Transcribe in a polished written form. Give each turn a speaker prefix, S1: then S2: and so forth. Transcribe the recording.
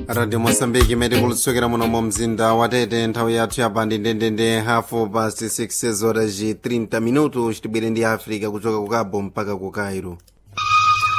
S1: Radio Mozambique imene kulutsokera muno mu mzinda wa Tete. Nthawi yathu yapandi ndendende 6:30 horas 30 minutos. Tibwere ndi Africa kuchoka ku Cabo mpaka ku Cairo.